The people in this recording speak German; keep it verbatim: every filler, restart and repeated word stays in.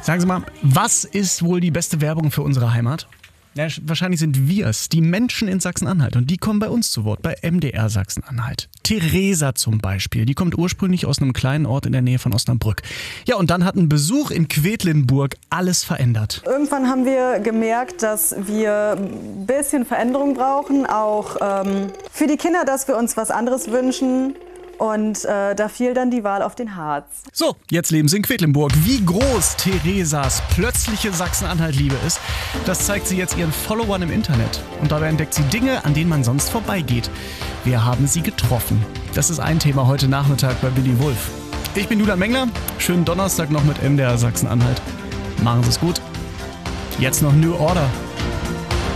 Sagen Sie mal, was ist wohl die beste Werbung für unsere Heimat? Ja, wahrscheinlich sind wir es, die Menschen in Sachsen-Anhalt. Und die kommen bei uns zu Wort, bei M D R Sachsen-Anhalt. Theresa zum Beispiel, die kommt ursprünglich aus einem kleinen Ort in der Nähe von Osnabrück. Ja, und dann hat ein Besuch in Quedlinburg alles verändert. Irgendwann haben wir gemerkt, dass wir ein bisschen Veränderung brauchen, auch ähm, für die Kinder, dass wir uns was anderes wünschen. Und äh, da fiel dann die Wahl auf den Harz. So, jetzt leben sie in Quedlinburg. Wie groß Theresas plötzliche Sachsen-Anhalt-Liebe ist, das zeigt sie jetzt ihren Followern im Internet. Und dabei entdeckt sie Dinge, an denen man sonst vorbeigeht. Wir haben sie getroffen. Das ist ein Thema heute Nachmittag bei Billy Wulff. Ich bin Julian Mengler. Schönen Donnerstag noch mit M D R Sachsen-Anhalt. Machen Sie es gut. Jetzt noch New Order.